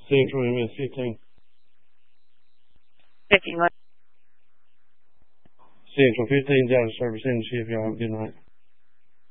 Central MS-15. 51. Central 15's out of service in the shipyard. Good night.